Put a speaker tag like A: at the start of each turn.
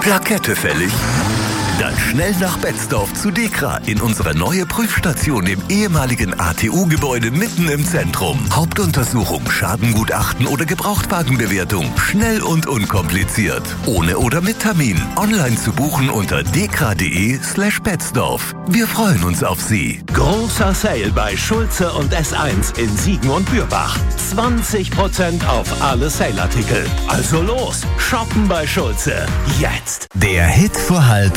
A: Plakette fällig? Dann schnell nach Betzdorf zu DEKRA in unsere neue Prüfstation im ehemaligen ATU-Gebäude mitten im Zentrum. Hauptuntersuchung, Schadengutachten oder Gebrauchtwagenbewertung. Schnell und unkompliziert. Ohne oder mit Termin. Online zu buchen unter dekra.de/Betzdorf. Wir freuen uns auf Sie.
B: Großer Sale bei Schulze und S1 in Siegen und Bürbach. 20% auf alle Sale-Artikel. Also los, shoppen bei Schulze. Jetzt.
C: Der Hit vor halb